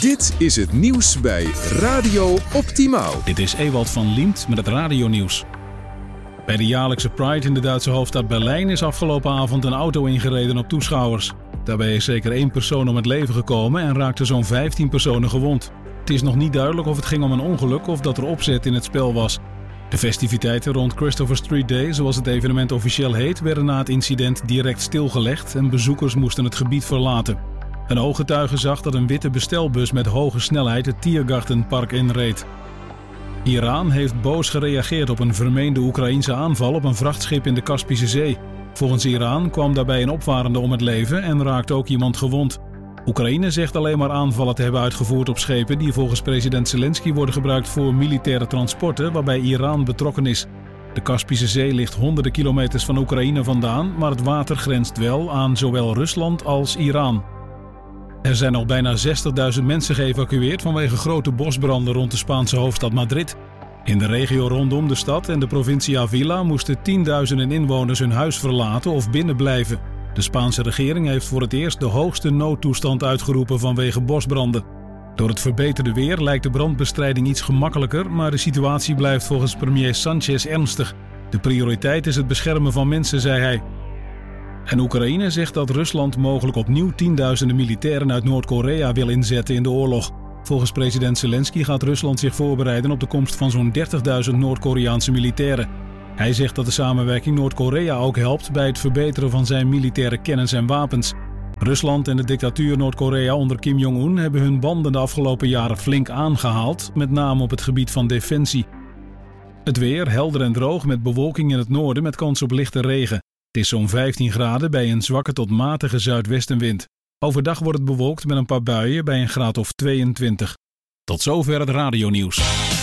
Dit is het nieuws bij Radio Optimaal. Dit is Ewald van Liemt met het radionieuws. Bij de jaarlijkse Pride in de Duitse hoofdstad Berlijn is afgelopen avond een auto ingereden op toeschouwers. Daarbij is zeker 1 persoon om het leven gekomen en raakten zo'n 15 personen gewond. Het is nog niet duidelijk of het ging om een ongeluk of dat er opzet in het spel was. De festiviteiten rond Christopher Street Day, zoals het evenement officieel heet, werden na het incident direct stilgelegd en bezoekers moesten het gebied verlaten. Een ooggetuige zag dat een witte bestelbus met hoge snelheid het Tiergartenpark inreed. Iran heeft boos gereageerd op een vermeende Oekraïense aanval op een vrachtschip in de Kaspische Zee. Volgens Iran kwam daarbij een opvarende om het leven en raakte ook iemand gewond. Oekraïne zegt alleen maar aanvallen te hebben uitgevoerd op schepen die volgens president Zelensky worden gebruikt voor militaire transporten waarbij Iran betrokken is. De Kaspische Zee ligt honderden kilometers van Oekraïne vandaan, maar het water grenst wel aan zowel Rusland als Iran. Er zijn nog bijna 60.000 mensen geëvacueerd vanwege grote bosbranden rond de Spaanse hoofdstad Madrid. In de regio rondom de stad en de provincie Ávila moesten tienduizenden inwoners hun huis verlaten of binnenblijven. De Spaanse regering heeft voor het eerst de hoogste noodtoestand uitgeroepen vanwege bosbranden. Door het verbeterde weer lijkt de brandbestrijding iets gemakkelijker, maar de situatie blijft volgens premier Sanchez ernstig. De prioriteit is het beschermen van mensen, zei hij. En Oekraïne zegt dat Rusland mogelijk opnieuw tienduizenden militairen uit Noord-Korea wil inzetten in de oorlog. Volgens president Zelensky gaat Rusland zich voorbereiden op de komst van zo'n 30.000 Noord-Koreaanse militairen. Hij zegt dat de samenwerking Noord-Korea ook helpt bij het verbeteren van zijn militaire kennis en wapens. Rusland en de dictatuur Noord-Korea onder Kim Jong-un hebben hun banden de afgelopen jaren flink aangehaald, met name op het gebied van defensie. Het weer helder en droog met bewolking in het noorden met kans op lichte regen. Het is zo'n 15 graden bij een zwakke tot matige zuidwestenwind. Overdag wordt het bewolkt met een paar buien bij een graad of 22. Tot zover het radionieuws.